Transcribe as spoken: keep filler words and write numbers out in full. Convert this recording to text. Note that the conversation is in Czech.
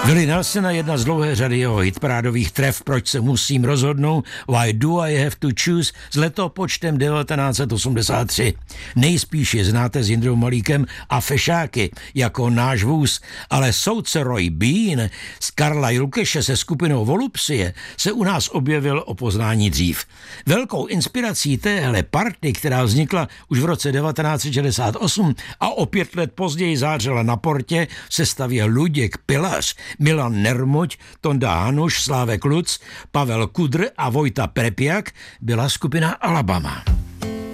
Willie Nelsona, jedna z dlouhé řady jeho hitparádových tref Proč se musím rozhodnout, Why do I have to choose, s letopočtem devatenáct set osmdesát tři. Nejspíš je znáte s Jindrou Malíkem a Fešáky jako Náš vůz, ale soudce Roy Bean z Karla Julkeše se skupinou Volupsie se u nás objevil o poznání dřív. Velkou inspirací téhle party, která vznikla už v roce devatenáct set šedesát osm a o pět let později zářila na portě, v sestavě Luděk Pilař, Milan Nermoť, Tonda Hanuš, Slávek Luc, Pavel Kudr a Vojta Prepjak, byla skupina Alabama.